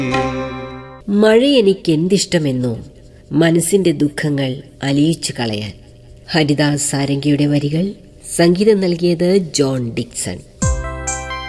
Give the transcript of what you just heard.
മഴയെനിക്കെന്തിഷ്ടമെന്നോ മനസ്സിന്റെ ദുഃഖങ്ങൾ അലിയിച്ചു കളയാൻ. ഹരിദാസ് സാരംഗിയുടെ വരികൾ, സംഗീതം നൽകിയത് ജോൺ ഡിക്സൺ.